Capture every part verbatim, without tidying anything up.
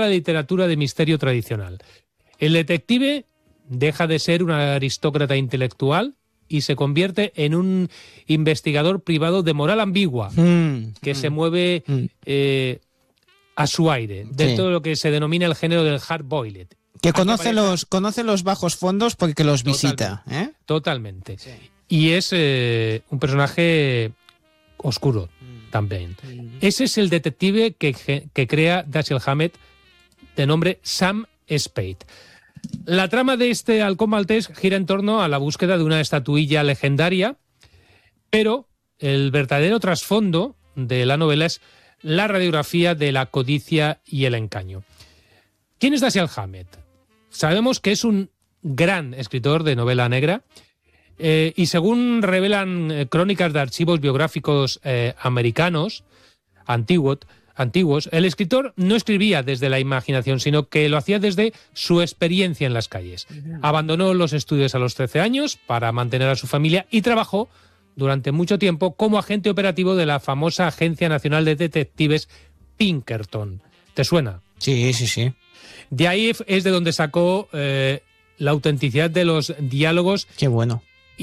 la literatura de misterio tradicional. El detective deja de ser un aristócrata intelectual y se convierte en un investigador privado de moral ambigua, mm, que mm, se mueve mm. eh, a su aire, dentro sí. de lo que se denomina el género del hard-boiled. Que conoce aparece... los, conoce los bajos fondos porque los visita. Totalmente. ¿eh? Totalmente. Sí. Y es eh, un personaje oscuro mm. también. Mm. Ese es el detective que, que crea Dashiell Hammett, de nombre Sam Spade. La trama de este halcón maltés gira en torno a la búsqueda de una estatuilla legendaria, pero el verdadero trasfondo de la novela es la radiografía de la codicia y el engaño. ¿Quién es Dashiell Hammett? Sabemos que es un gran escritor de novela negra eh, y según revelan eh, crónicas de archivos biográficos eh, americanos antiguos, antiguos, el escritor no escribía desde la imaginación, sino que lo hacía desde su experiencia en las calles. Abandonó los estudios a los trece años para mantener a su familia y trabajó durante mucho tiempo como agente operativo de la famosa Agencia Nacional de Detectives Pinkerton. ¿Te suena? Sí, sí, sí. De ahí es de donde sacó eh, la autenticidad de los diálogos. Qué bueno.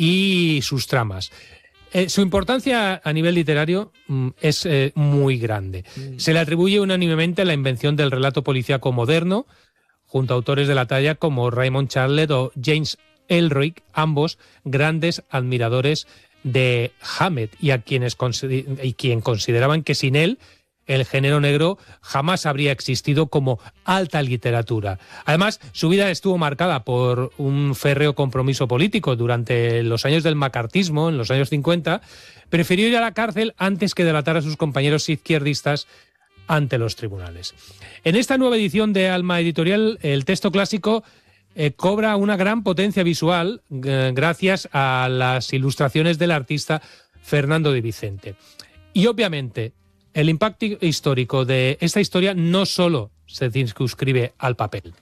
Y sus tramas. Eh, su importancia a nivel literario mm, es eh, muy grande. Mm. Se le atribuye unánimemente la invención del relato policíaco moderno, junto a autores de la talla como Raymond Chandler o James Ellroy, ambos grandes admiradores de Hammett y a quienes y quien consideraban que sin él el género negro jamás habría existido como alta literatura. Además, su vida estuvo marcada por un férreo compromiso político. Durante los años del macartismo, en los años cincuenta, prefirió ir a la cárcel antes que delatar a sus compañeros izquierdistas ante los tribunales. En esta nueva edición de Alma Editorial, el texto clásico eh, cobra una gran potencia visual eh, gracias a las ilustraciones del artista Fernando de Vicente. Y obviamente, el impacto histórico de esta historia no solo se circunscribe al papel.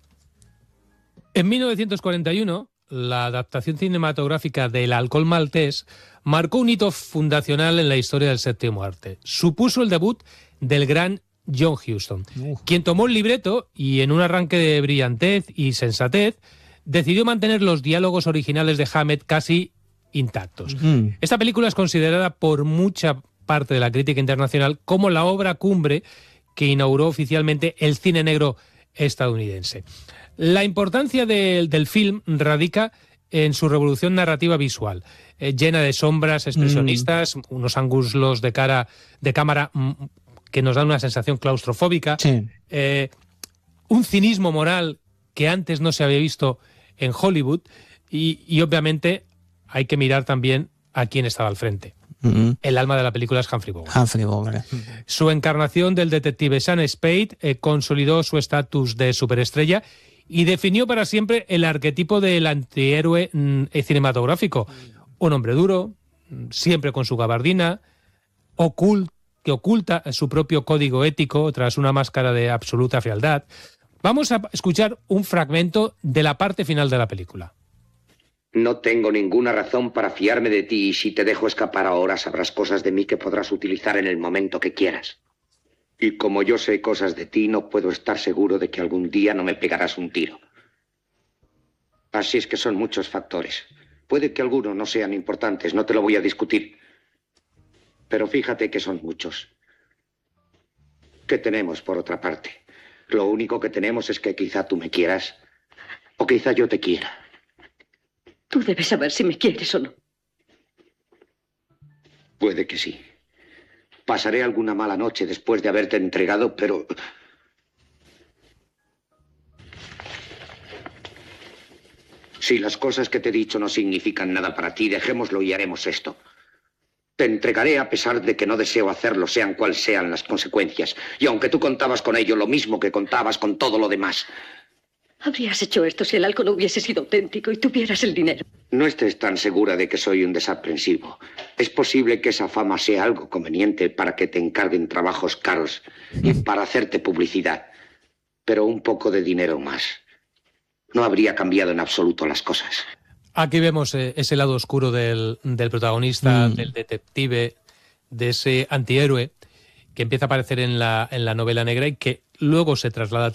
En mil novecientos cuarenta y uno, la adaptación cinematográfica del Halcón Maltés marcó un hito fundacional en la historia del séptimo arte. Supuso el debut del gran John Huston, uh. quien tomó el libreto y en un arranque de brillantez y sensatez decidió mantener los diálogos originales de Hammett casi intactos. Uh-huh. Esta película es considerada por mucha parte de la crítica internacional como la obra cumbre que inauguró oficialmente el cine negro estadounidense. La importancia de, del film radica en su revolución narrativa visual, eh, llena de sombras expresionistas, mm. unos ángulos de cara de cámara mm, que nos dan una sensación claustrofóbica, sí. eh, un cinismo moral que antes no se había visto en Hollywood y, y obviamente hay que mirar también a quién estaba al frente. Uh-huh. El alma de la película es Humphrey Bogart. Humphrey Bogart. Su encarnación del detective Sam Spade eh, consolidó su estatus de superestrella y definió para siempre el arquetipo del antihéroe mm, cinematográfico. Un hombre duro, siempre con su gabardina, ocult, que oculta su propio código ético tras una máscara de absoluta frialdad. Vamos a escuchar un fragmento de la parte final de la película. No tengo ninguna razón para fiarme de ti y si te dejo escapar ahora sabrás cosas de mí que podrás utilizar en el momento que quieras. Y como yo sé cosas de ti, no puedo estar seguro de que algún día no me pegarás un tiro. Así es que son muchos factores. Puede que algunos no sean importantes, no te lo voy a discutir. Pero fíjate que son muchos. ¿Qué tenemos por otra parte? Lo único que tenemos es que quizá tú me quieras o quizá yo te quiera. Tú debes saber si me quieres o no. Puede que sí. Pasaré alguna mala noche después de haberte entregado, pero... Si las cosas que te he dicho no significan nada para ti, dejémoslo y haremos esto. Te entregaré a pesar de que no deseo hacerlo, sean cuales sean las consecuencias. Y aunque tú contabas con ello lo mismo que contabas con todo lo demás... Habrías hecho esto si el halcón hubiese sido auténtico y tuvieras el dinero. No estés tan segura de que soy un desaprensivo. Es posible que esa fama sea algo conveniente para que te encarguen trabajos caros y para hacerte publicidad. Pero un poco de dinero más no habría cambiado en absoluto las cosas. Aquí vemos eh, ese lado oscuro del, del protagonista, mm. del detective, de ese antihéroe que empieza a aparecer en la, en la novela negra y que luego se traslada